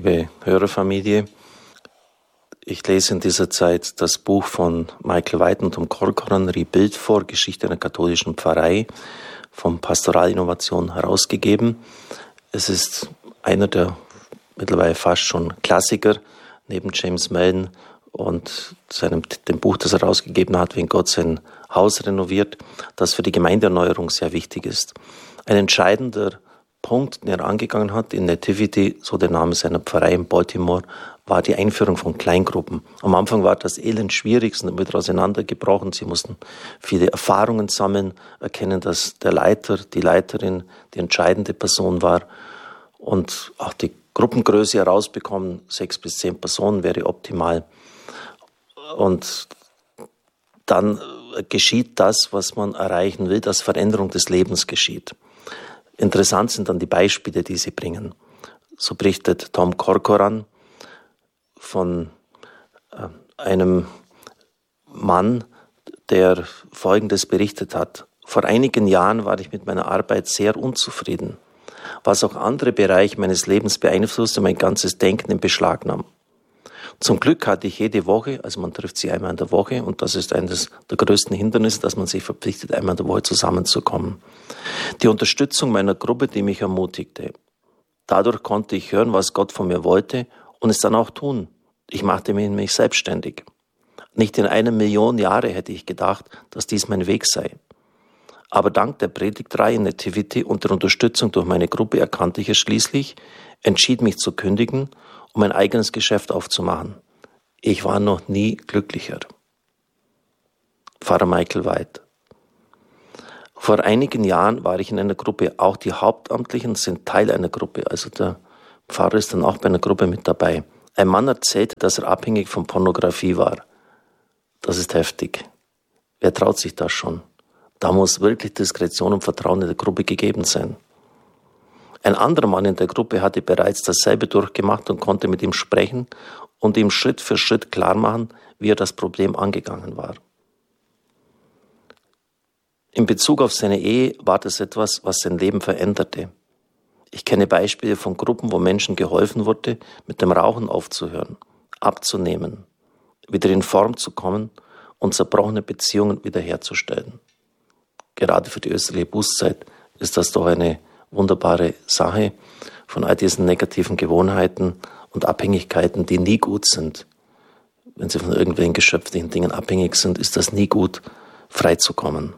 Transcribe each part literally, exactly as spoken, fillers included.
Liebe Hörerfamilie, ich lese in dieser Zeit das Buch von Michael White und Tom Corcoran, Rebuild vor, Geschichte einer katholischen Pfarrei, von Pastoralinnovation herausgegeben. Es ist einer der mittlerweile fast schon Klassiker, neben James Mellon und seinem, dem Buch, das er herausgegeben hat, wenn Gott sein Haus renoviert, das für die Gemeindeerneuerung sehr wichtig ist. Ein entscheidender Punkt, den er angegangen hat in Nativity, so der Name seiner Pfarrei in Baltimore, war die Einführung von Kleingruppen. Am Anfang war das elend schwierig, sind wieder auseinandergebrochen. Sie mussten viele Erfahrungen sammeln, erkennen, dass der Leiter, die Leiterin die entscheidende Person war und auch die Gruppengröße herausbekommen, sechs bis zehn Personen wäre optimal. Und dann geschieht das, was man erreichen will, dass Veränderung des Lebens geschieht. Interessant sind dann die Beispiele, die sie bringen. So berichtet Tom Corcoran von äh, einem Mann, der Folgendes berichtet hat. Vor einigen Jahren war ich mit meiner Arbeit sehr unzufrieden, was auch andere Bereiche meines Lebens beeinflusste und mein ganzes Denken in Beschlag nahm. Zum Glück hatte ich jede Woche, also man trifft sie einmal in der Woche und das ist eines der größten Hindernisse, dass man sich verpflichtet, einmal in der Woche zusammenzukommen. Die Unterstützung meiner Gruppe, die mich ermutigte. Dadurch konnte ich hören, was Gott von mir wollte und es dann auch tun. Ich machte mich nämlich selbstständig. Nicht in einer Million Jahre hätte ich gedacht, dass dies mein Weg sei. Aber dank der Predigtreihe Nativity und der Unterstützung durch meine Gruppe erkannte ich es schließlich, entschied mich zu kündigen, um ein eigenes Geschäft aufzumachen. Ich war noch nie glücklicher. Pfarrer Michael White. Vor einigen Jahren war ich in einer Gruppe, auch die Hauptamtlichen sind Teil einer Gruppe, also der Pfarrer ist dann auch bei einer Gruppe mit dabei. Ein Mann erzählte, dass er abhängig von Pornografie war. Das ist heftig. Wer traut sich das schon? Da muss wirklich Diskretion und Vertrauen in der Gruppe gegeben sein. Ein anderer Mann in der Gruppe hatte bereits dasselbe durchgemacht und konnte mit ihm sprechen und ihm Schritt für Schritt klar machen, wie er das Problem angegangen war. In Bezug auf seine Ehe war das etwas, was sein Leben veränderte. Ich kenne Beispiele von Gruppen, wo Menschen geholfen wurde, mit dem Rauchen aufzuhören, abzunehmen, wieder in Form zu kommen und zerbrochene Beziehungen wiederherzustellen. Gerade für die österliche Bußzeit ist das doch eine wunderbare Sache, von all diesen negativen Gewohnheiten und Abhängigkeiten, die nie gut sind. Wenn sie von irgendwelchen geschöpflichen Dingen abhängig sind, ist das nie gut, freizukommen.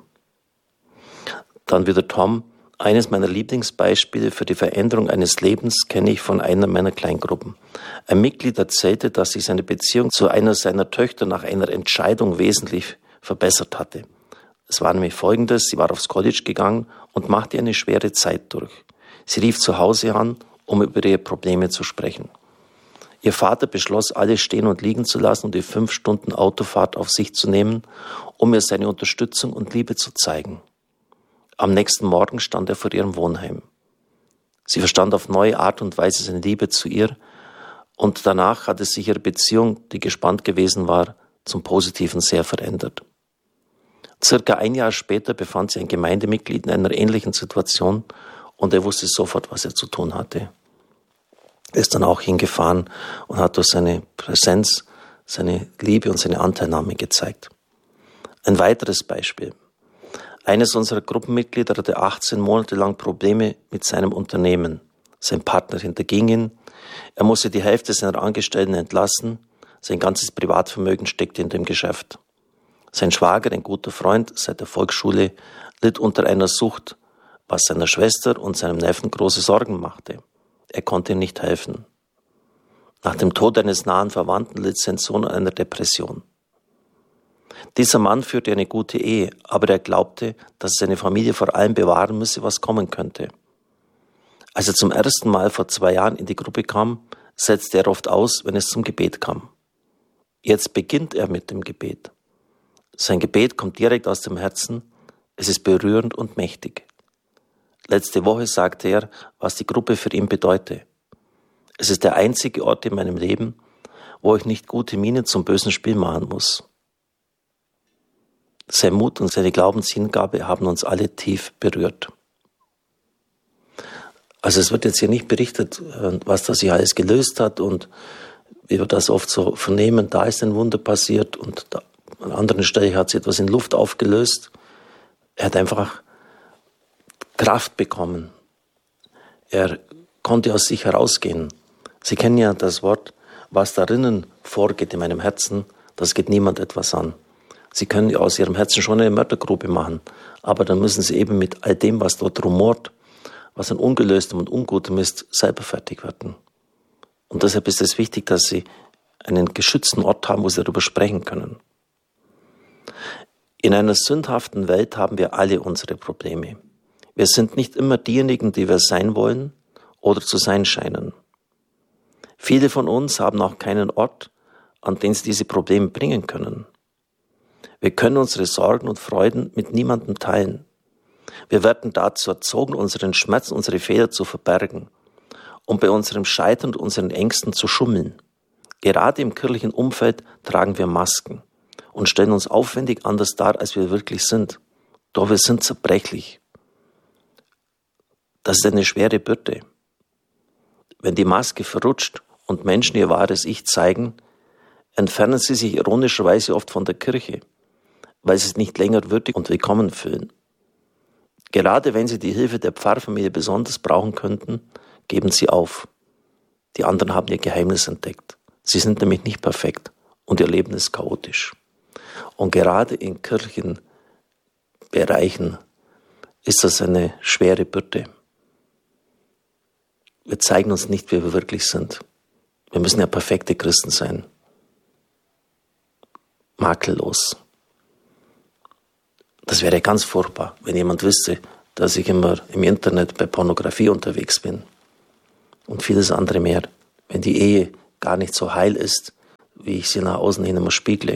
Dann wieder Tom. Eines meiner Lieblingsbeispiele für die Veränderung eines Lebens kenne ich von einer meiner Kleingruppen. Ein Mitglied erzählte, dass sich seine Beziehung zu einer seiner Töchter nach einer Entscheidung wesentlich verbessert hatte. Es war nämlich Folgendes, sie war aufs College gegangen und machte eine schwere Zeit durch. Sie rief zu Hause an, um über ihre Probleme zu sprechen. Ihr Vater beschloss, alles stehen und liegen zu lassen und die fünf Stunden Autofahrt auf sich zu nehmen, um ihr seine Unterstützung und Liebe zu zeigen. Am nächsten Morgen stand er vor ihrem Wohnheim. Sie verstand auf neue Art und Weise seine Liebe zu ihr und danach hatte sich ihre Beziehung, die gespannt gewesen war, zum Positiven sehr verändert. Circa ein Jahr später befand sich ein Gemeindemitglied in einer ähnlichen Situation und er wusste sofort, was er zu tun hatte. Er ist dann auch hingefahren und hat durch seine Präsenz, seine Liebe und seine Anteilnahme gezeigt. Ein weiteres Beispiel. Eines unserer Gruppenmitglieder hatte achtzehn Monate lang Probleme mit seinem Unternehmen. Sein Partner hinterging ihn. Er musste die Hälfte seiner Angestellten entlassen. Sein ganzes Privatvermögen steckte in dem Geschäft. Sein Schwager, ein guter Freund seit der Volksschule, litt unter einer Sucht, was seiner Schwester und seinem Neffen große Sorgen machte. Er konnte ihm nicht helfen. Nach dem Tod eines nahen Verwandten litt sein Sohn an einer Depression. Dieser Mann führte eine gute Ehe, aber er glaubte, dass er seine Familie vor allem bewahren müsse, was kommen könnte. Als er zum ersten Mal vor zwei Jahren in die Gruppe kam, setzte er oft aus, wenn es zum Gebet kam. Jetzt beginnt er mit dem Gebet. Sein Gebet kommt direkt aus dem Herzen, es ist berührend und mächtig. Letzte Woche sagte er, was die Gruppe für ihn bedeute. Es ist der einzige Ort in meinem Leben, wo ich nicht gute Miene zum bösen Spiel machen muss. Sein Mut und seine Glaubenshingabe haben uns alle tief berührt. Also es wird jetzt hier nicht berichtet, was das hier alles gelöst hat und wie wir das oft so vernehmen, da ist ein Wunder passiert und da, an anderen Stellen hat sich etwas in Luft aufgelöst. Er hat einfach Kraft bekommen. Er konnte aus sich herausgehen. Sie kennen ja das Wort, was darinnen vorgeht in meinem Herzen, das geht niemand etwas an. Sie können ja aus ihrem Herzen schon eine Mördergrube machen, aber dann müssen sie eben mit all dem, was dort rumort, was an Ungelöstem und Ungutem ist, selber fertig werden. Und deshalb ist es wichtig, dass sie einen geschützten Ort haben, wo sie darüber sprechen können. In einer sündhaften Welt haben wir alle unsere Probleme. Wir sind nicht immer diejenigen, die wir sein wollen oder zu sein scheinen. Viele von uns haben auch keinen Ort, an den sie diese Probleme bringen können. Wir können unsere Sorgen und Freuden mit niemandem teilen. Wir werden dazu erzogen, unseren Schmerz, unsere Fehler zu verbergen und bei unserem Scheitern und unseren Ängsten zu schummeln. Gerade im kirchlichen Umfeld tragen wir Masken und stellen uns aufwendig anders dar, als wir wirklich sind. Doch wir sind zerbrechlich. Das ist eine schwere Bürde. Wenn die Maske verrutscht und Menschen ihr wahres Ich zeigen, entfernen sie sich ironischerweise oft von der Kirche, weil sie es nicht länger würdig und willkommen fühlen. Gerade wenn sie die Hilfe der Pfarrfamilie besonders brauchen könnten, geben sie auf. Die anderen haben ihr Geheimnis entdeckt. Sie sind nämlich nicht perfekt und ihr Leben ist chaotisch. Und gerade in Kirchenbereichen ist das eine schwere Bürde. Wir zeigen uns nicht, wie wir wirklich sind. Wir müssen ja perfekte Christen sein. Makellos. Das wäre ganz furchtbar, wenn jemand wüsste, dass ich immer im Internet bei Pornografie unterwegs bin. Und vieles andere mehr. Wenn die Ehe gar nicht so heil ist, wie ich sie nach außen hin immer spiegle.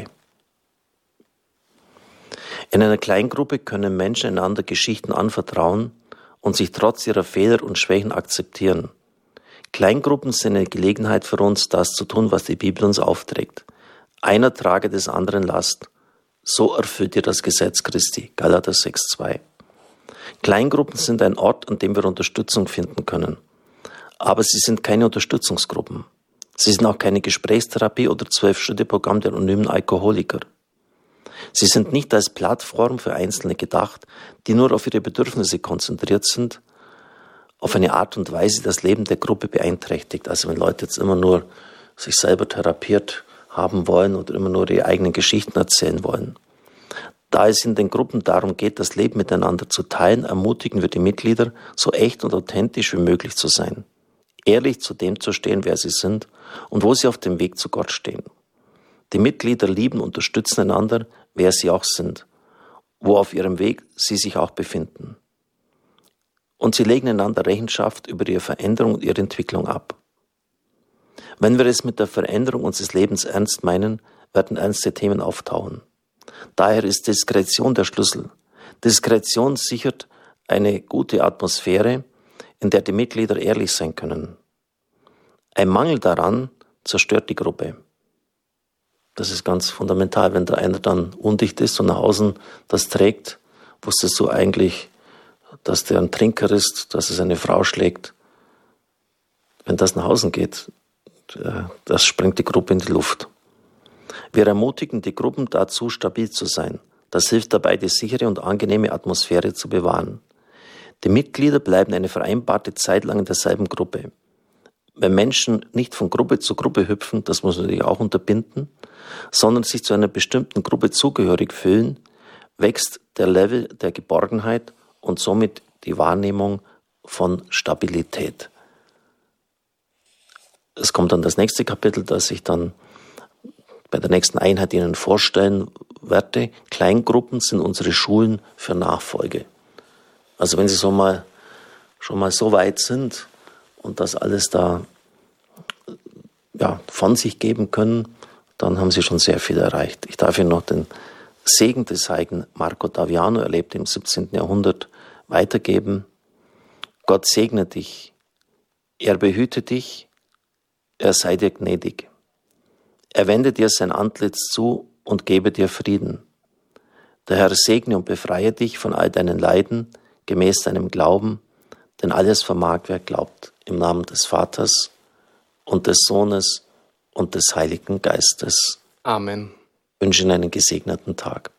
In einer Kleingruppe können Menschen einander Geschichten anvertrauen und sich trotz ihrer Fehler und Schwächen akzeptieren. Kleingruppen sind eine Gelegenheit für uns, das zu tun, was die Bibel uns aufträgt. Einer trage des anderen Last. So erfüllt ihr das Gesetz Christi. Galater sechs zwei. Kleingruppen sind ein Ort, an dem wir Unterstützung finden können. Aber sie sind keine Unterstützungsgruppen. Sie sind auch keine Gesprächstherapie oder Zwölf-Schritte-Programm der anonymen Alkoholiker. Sie sind nicht als Plattform für Einzelne gedacht, die nur auf ihre Bedürfnisse konzentriert sind, auf eine Art und Weise, die das Leben der Gruppe beeinträchtigt. Also wenn Leute jetzt immer nur sich selber therapiert haben wollen oder immer nur ihre eigenen Geschichten erzählen wollen. Da es in den Gruppen darum geht, das Leben miteinander zu teilen, ermutigen wir die Mitglieder, so echt und authentisch wie möglich zu sein. Ehrlich zu dem zu stehen, wer sie sind und wo sie auf dem Weg zu Gott stehen. Die Mitglieder lieben und unterstützen einander, wer sie auch sind, wo auf ihrem Weg sie sich auch befinden. Und sie legen einander Rechenschaft über ihre Veränderung und ihre Entwicklung ab. Wenn wir es mit der Veränderung unseres Lebens ernst meinen, werden ernste Themen auftauchen. Daher ist Diskretion der Schlüssel. Diskretion sichert eine gute Atmosphäre, in der die Mitglieder ehrlich sein können. Ein Mangel daran zerstört die Gruppe. Das ist ganz fundamental, wenn da einer dann undicht ist und nach außen das trägt, wusstest du eigentlich, dass der ein Trinker ist, dass es eine Frau schlägt. Wenn das nach außen geht, das sprengt die Gruppe in die Luft. Wir ermutigen die Gruppen dazu, stabil zu sein. Das hilft dabei, die sichere und angenehme Atmosphäre zu bewahren. Die Mitglieder bleiben eine vereinbarte Zeit lang in derselben Gruppe. Wenn Menschen nicht von Gruppe zu Gruppe hüpfen, das muss man natürlich auch unterbinden, sondern sich zu einer bestimmten Gruppe zugehörig fühlen, wächst der Level der Geborgenheit und somit die Wahrnehmung von Stabilität. Es kommt dann das nächste Kapitel, das ich dann bei der nächsten Einheit Ihnen vorstellen werde. Kleingruppen sind unsere Schulen für Nachfolge. Also wenn Sie so mal, schon mal so weit sind und das alles da ja, von sich geben können, dann haben Sie schon sehr viel erreicht. Ich darf Ihnen noch den Segen des heiligen Marco d'Aviano, er lebte im siebzehnten Jahrhundert, weitergeben. Gott segne dich, er behüte dich, er sei dir gnädig. Er wende dir sein Antlitz zu und gebe dir Frieden. Der Herr segne und befreie dich von all deinen Leiden, gemäß deinem Glauben, Denn alles vermag, wer glaubt, im Namen des Vaters und des Sohnes und des Heiligen Geistes. Amen. Ich wünsche Ihnen einen gesegneten Tag.